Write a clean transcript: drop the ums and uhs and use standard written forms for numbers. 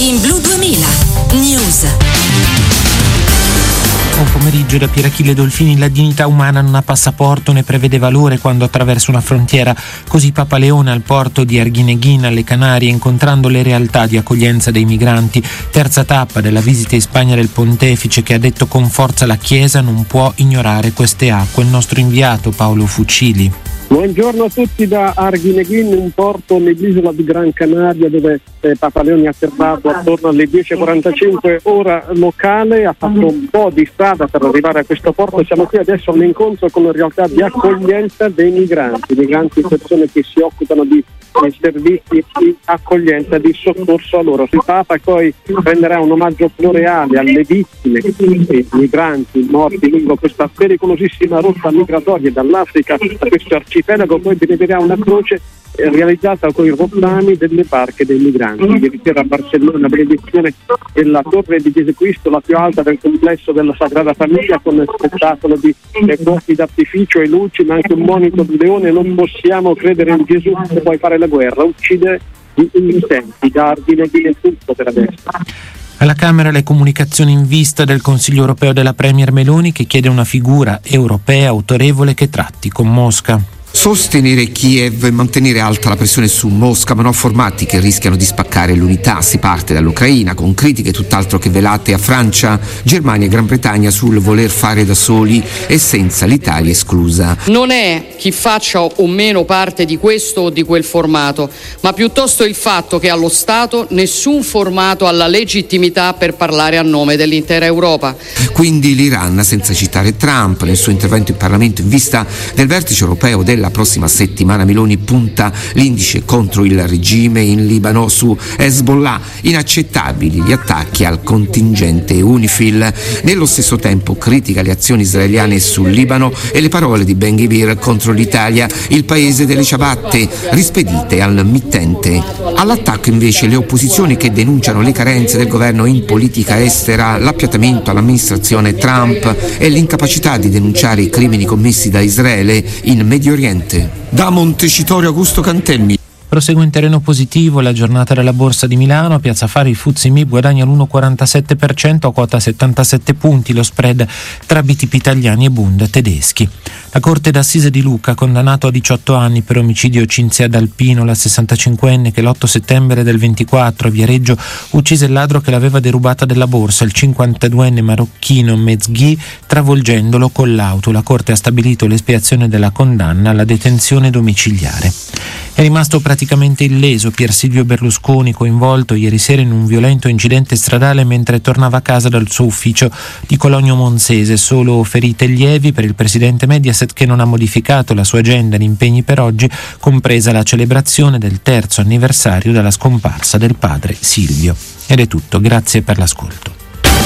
In Blu 2000 News. Buon pomeriggio da Pierachille Dolfini. La dignità umana non ha passaporto né prevede valore quando attraversa una frontiera. Così Papa Leone al porto di Arguineguín alle Canarie, incontrando le realtà di accoglienza dei migranti. Terza tappa della visita in Spagna del Pontefice, che ha detto con forza la Chiesa non può ignorare queste acque. Il nostro inviato Paolo Fucili. Buongiorno a tutti da Arguineguín, un porto nell'isola di Gran Canaria dove Papa Leone ha atterrato attorno alle 10:45 ora locale, ha fatto un po' di strada per arrivare a questo porto. Siamo qui adesso all'incontro con le realtà di accoglienza dei migranti, persone che si occupano di servizi di accoglienza, di soccorso a loro. Il Papa poi renderà un omaggio floreale alle vittime, migranti morti lungo questa pericolosissima rotta migratoria dall'Africa a questo arcipelago. Poi benedirà una croce realizzata con i rottami delle barche dei migranti. Ieri sera a Barcellona la benedizione della Torre di Gesù Cristo, la più alta del complesso della Sagrada Famiglia, con spettacolo di fuochi d'artificio e luci, ma anche un monito di leone. Non possiamo credere in Gesù che puoi fare la guerra, uccidere gli innocenti. Da Arguineguín è tutto per adesso. Alla Camera le comunicazioni in vista del Consiglio europeo della Premier Meloni, che chiede una figura europea autorevole che tratti con Mosca. Sostenere Kiev e mantenere alta la pressione su Mosca, ma non formati che rischiano di spaccare l'unità. Si parte dall'Ucraina con critiche tutt'altro che velate a Francia, Germania e Gran Bretagna sul voler fare da soli e senza l'Italia esclusa. Non è chi faccia o meno parte di questo o di quel formato, ma piuttosto il fatto che allo Stato nessun formato ha la legittimità per parlare a nome dell'intera Europa. Quindi l'Iran, senza citare Trump nel suo intervento in Parlamento in vista del vertice europeo della prossima settimana. Meloni punta l'indice contro il regime in Libano su Hezbollah. Inaccettabili gli attacchi al contingente UNIFIL. Nello stesso tempo critica le azioni israeliane sul Libano e le parole di Ben Gvir contro l'Italia, il paese delle ciabatte, rispedite al mittente. All'attacco invece le opposizioni, che denunciano le carenze del governo in politica estera, l'appiattamento all'amministrazione Trump e l'incapacità di denunciare i crimini commessi da Israele in Medio Oriente. Da Montecitorio Augusto Cantelmi. Prosegue in terreno positivo la giornata della Borsa di Milano. A Piazza Affari il FTSE MIB guadagna l'1,47% a quota 77 punti, lo spread tra BTP italiani e Bund tedeschi. La Corte d'Assise di Lucca ha condannato a 18 anni per omicidio Cinzia D'Alpino, la 65enne che l'8 settembre del 24 a Viareggio uccise il ladro che l'aveva derubata della borsa, il 52enne marocchino Mezghi, travolgendolo con l'auto. La Corte ha stabilito l'espiazione della condanna alla detenzione domiciliare. È rimasto praticamente illeso Pier Silvio Berlusconi, coinvolto ieri sera in un violento incidente stradale mentre tornava a casa dal suo ufficio di Cologno Monzese. Solo ferite lievi per il presidente Mediaset, che non ha modificato la sua agenda di impegni per oggi, compresa la celebrazione del 3° anniversario dalla scomparsa del padre Silvio. Ed è tutto, grazie per l'ascolto.